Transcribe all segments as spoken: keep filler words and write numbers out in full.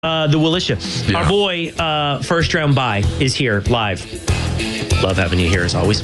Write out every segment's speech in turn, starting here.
Uh, the Willisha. Yeah. Our boy, uh, first round bye, is here live. Love having you here as always.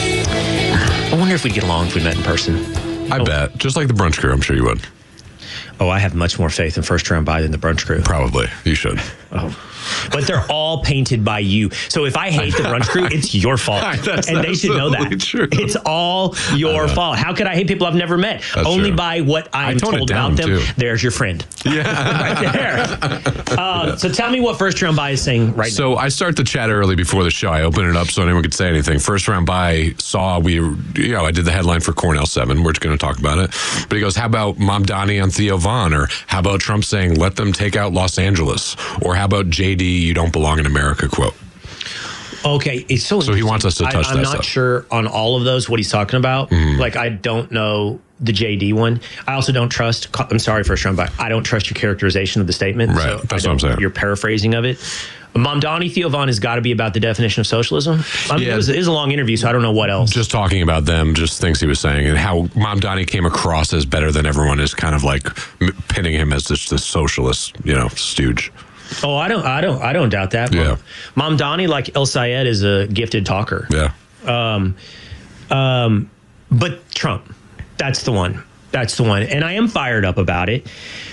I wonder if we'd get along if we met in person. I oh. bet. Just like the brunch crew, I'm sure you would. Oh, I have much more faith in first round bye than the brunch crew. Probably. You should. Oh. But they're all painted by you. So if I hate the brunch crew, it's your fault. That's and they should know that. True. It's all your fault. How could I hate people I've never met? That's Only true. by what I'm I tone told it down, about them. too. There's your friend. Yeah. Right there. Uh, so tell me what first round bye is saying right So now. I start the chat early before the show. I open it up so anyone could say anything. First round by saw we, you know, I did the headline for Cornell seven. We're just going to talk about it. But he goes, how about Mom Donnie on Theo Vaughn? Or how about Trump saying, let them take out Los Angeles? Or how about J D, you don't belong in America quote? Okay, it's so. So he wants us to touch I, I'm that not stuff. sure on all of those what he's talking about. Mm-hmm. Like I don't know the J D one. I also don't trust. I'm sorry, first round bye. I don't trust your characterization of the statement. Right, so that's I what I'm don't- saying. Your paraphrasing of it. Mom Donnie Theo Vaughn has got to be about the definition of socialism. I mean, Yeah. it, was, it was a long interview, so I don't know what else. Just talking about them, just things he was saying, and how Mom Donnie came across as better than everyone is kind of like m- pinning him as this, this socialist, you know, stooge. Oh, I don't, I don't, I don't doubt that. Yeah. Mom, Mom Donnie, like El Sayed, is a gifted talker. Yeah. Um, um, but Trump, that's the one. That's the one. And I am fired up about it.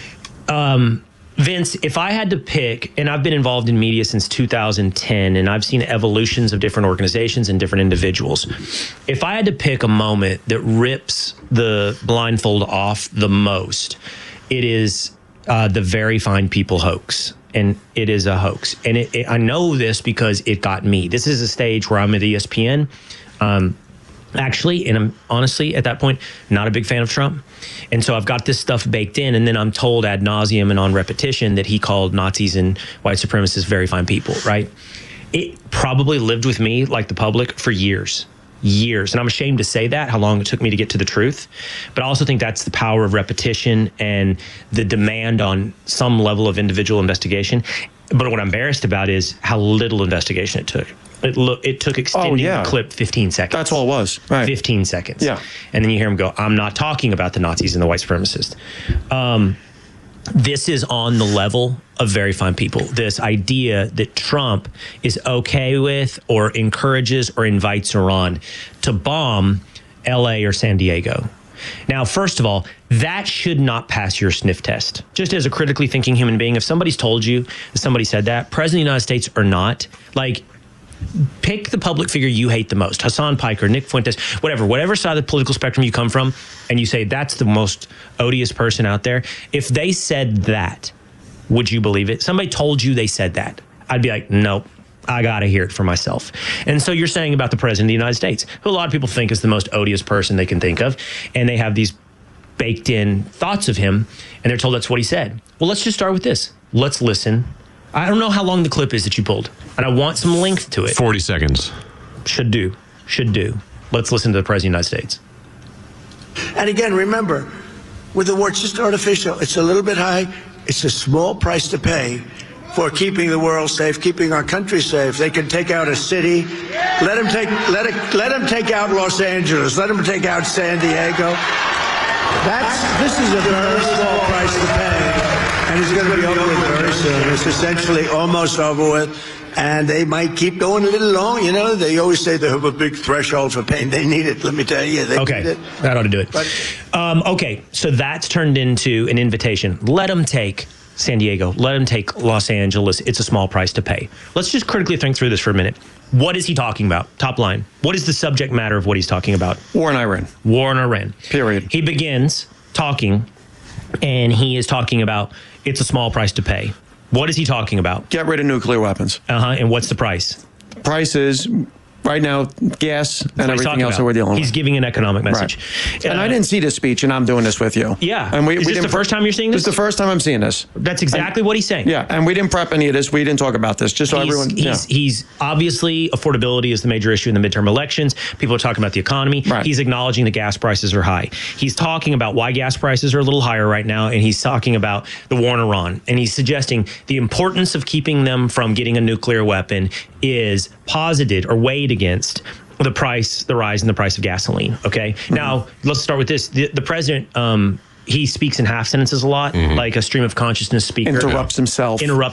Um, Vince, if I had to pick, and I've been involved in media since two thousand ten, and I've seen evolutions of different organizations and different individuals. If I had to pick a moment that rips the blindfold off the most, it is uh, the Very Fine People hoax. And it is a hoax. And it, it, I know this because it got me. This is a stage where I'm at E S P N. Um, Actually, and I'm honestly at that point not a big fan of Trump. And so I've got this stuff baked in, and then I'm told ad nauseum and on repetition that he called Nazis and white supremacists very fine people, right? It probably lived with me, like the public, for years, years. And I'm ashamed to say that, how long it took me to get to the truth. But I also think that's the power of repetition and the demand on some level of individual investigation. But what I'm embarrassed about is how little investigation it took. It, lo- it took extending Oh, yeah. the clip fifteen seconds. That's all it was. Right. fifteen seconds. Yeah. And then you hear him go, I'm not talking about the Nazis and the white supremacists. Um, this is on the level of very fine people. This idea that Trump is okay with or encourages or invites Iran to bomb L A or San Diego. Now, first of all, that should not pass your sniff test. Just as a critically thinking human being, if somebody's told you, if somebody said that, President of the United States or not, like, pick the public figure you hate the most, Hassan Piker, Nick Fuentes, whatever, whatever side of the political spectrum you come from, and you say that's the most odious person out there. If they said that, would you believe it? Somebody told you they said that. I'd be like, nope, I got to hear it for myself. And so you're saying about the president of the United States, who a lot of people think is the most odious person they can think of, and they have these baked in thoughts of him, and they're told that's what he said. Well, let's just start with this. Let's listen. I don't know how long the clip is that you pulled, and I want some length to it. forty seconds. Should do. Should do. Let's listen to the President of the United States. And again, remember, with the war, it's just artificial. It's a little bit high. It's a small price to pay for keeping the world safe, keeping our country safe. They can take out a city. Let them take, let it, let them take out Los Angeles. Let them take out San Diego. That's, this is a very small price to pay. And it's going to be over with very soon. It's essentially almost over with. And they might keep going a little long. You know, they always say they have a big threshold for pain. They need it. Let me tell you. They Okay, need it. that ought to do it. But- Um, okay, so that's turned into an invitation. Let them take San Diego. Let them take Los Angeles. It's a small price to pay. Let's just critically think through this for a minute. What is he talking about? Top line. What is the subject matter of what he's talking about? War in Iran. War in Iran. Period. He begins talking, and he is talking about it's a small price to pay. What is he talking about? Get rid of nuclear weapons. Uh-huh. And what's the price? Prices right now, gas and What he's everything talking else about. that we're dealing He's with. giving an economic message. Right. And Uh, I didn't see this speech, and I'm doing this with you. Yeah. And we, Is we this didn't the first time you're seeing This this? is the first time I'm seeing this. That's exactly what he's saying. Yeah, and we didn't prep any of this. We didn't talk about this. Just so He's, everyone. he's, yeah. he's obviously affordability is the major issue in the midterm elections. People are talking about the economy. Right. He's acknowledging that gas prices are high. He's talking about why gas prices are a little higher right now, and he's talking about the war in Iran. And he's suggesting the importance of keeping them from getting a nuclear weapon is posited or weighed against the price, the rise in the price of gasoline. Okay. Mm-hmm. Now let's start with this. The, the president, um, he speaks in half sentences a lot, mm-hmm. like a stream of consciousness speaker. Interrupts himself. Interrupts